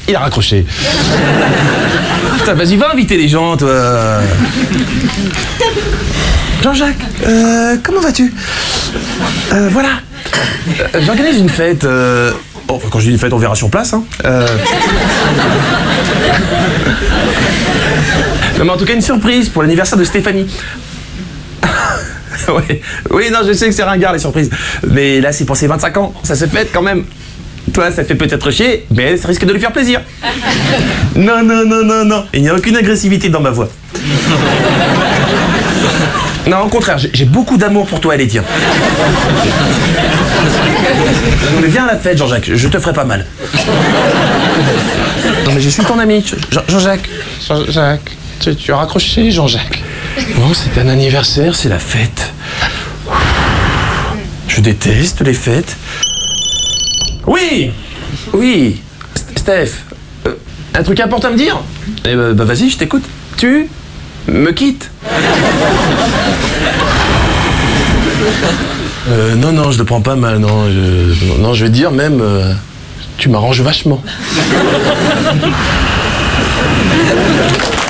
il a raccroché. Putain, vas-y, va inviter les gens, toi. Jean-Jacques, comment vas-tu? Voilà. J'organise une fête. Bon, quand je dis une fête, on verra sur place. Hein. Non, mais en tout cas, une surprise pour l'anniversaire de Stéphanie. Ouais. Oui, non, je sais que c'est ringard, les surprises. Mais là, c'est pour ses 25 ans. Ça se fête quand même. Toi, ça fait peut-être chier, mais ça risque de lui faire plaisir. Non, non, non, non, non. Il n'y a aucune agressivité dans ma voix. Non, au contraire, j'ai beaucoup d'amour pour toi et les tiens. Non, mais viens à la fête, Jean-Jacques, je te ferai pas mal. Non, mais je suis ton ami, Jean-Jacques. Jean-Jacques, tu as raccroché, Jean-Jacques. Bon, c'est un anniversaire, c'est la fête. Je déteste les fêtes. Oui, oui, Steph, un truc important à me dire? Eh ben, bah vas-y, je t'écoute. Tu me quittes? Non, non, je le prends pas mal, non. Non, je vais dire même, tu m'arranges vachement.